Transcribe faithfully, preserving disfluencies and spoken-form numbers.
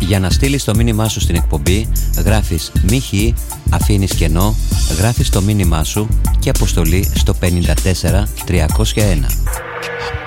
Για να στείλεις το μήνυμά σου στην εκπομπή, γράφεις μιχη, αφήνεις κενό, γράφεις το μήνυμά σου και αποστολή στο πέντε τέσσερα τριακόσια ένα.